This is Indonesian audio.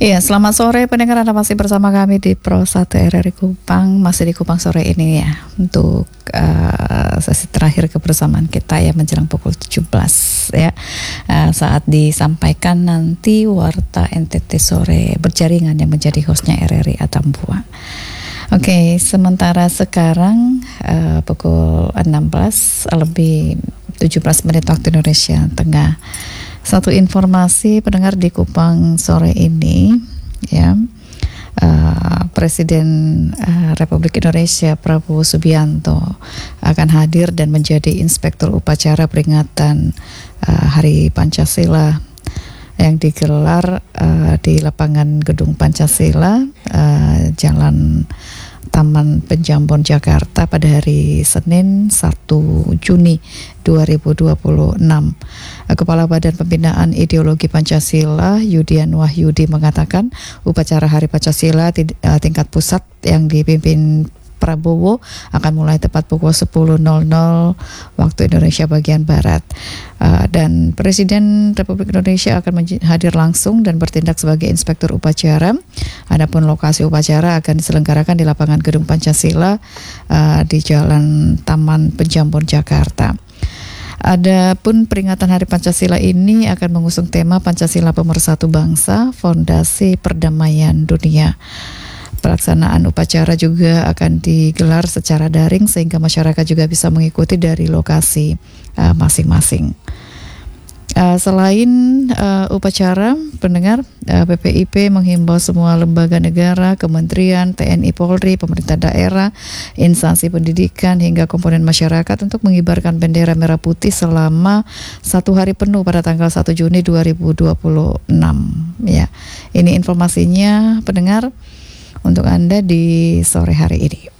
Iya, selamat sore pendengar, Anda masih bersama kami di Pro 1 RRI Kupang, masih di Kupang sore ini ya, untuk sesi terakhir kebersamaan kita ya menjelang pukul 17 ya, saat disampaikan nanti Warta NTT sore berjaringan yang menjadi hostnya RRI Atambua. Oke, sementara sekarang pukul 16 lebih 17 menit waktu Indonesia Tengah. Satu informasi pendengar di Kupang sore ini ya, Presiden Republik Indonesia Prabowo Subianto akan hadir dan menjadi inspektur upacara peringatan Hari Pancasila yang digelar di lapangan Gedung Pancasila, Jalan Taman Penjambon Jakarta pada hari Senin 1 Juni 2026. Kepala Badan Pembinaan Ideologi Pancasila Yudian Wahyudi mengatakan upacara Hari Pancasila tingkat pusat yang dipimpin Prabowo akan mulai tepat pukul 10.00 waktu Indonesia bagian Barat, dan Presiden Republik Indonesia akan hadir langsung dan bertindak sebagai inspektur upacara. Adapun lokasi upacara akan diselenggarakan di lapangan Gedung Pancasila di Jalan Taman Penjambon Jakarta. Adapun peringatan Hari Pancasila ini akan mengusung tema Pancasila Pemersatu Bangsa, Fondasi Perdamaian Dunia. Pelaksanaan upacara juga akan digelar secara daring sehingga masyarakat juga bisa mengikuti dari lokasi masing-masing. Selain upacara, pendengar, PPIP menghimbau semua lembaga negara, kementerian, TNI, Polri, pemerintah daerah, instansi pendidikan hingga komponen masyarakat untuk mengibarkan bendera merah putih selama 1 hari penuh pada tanggal 1 Juni 2026. Ya, ini informasinya pendengar untuk Anda di sore hari ini.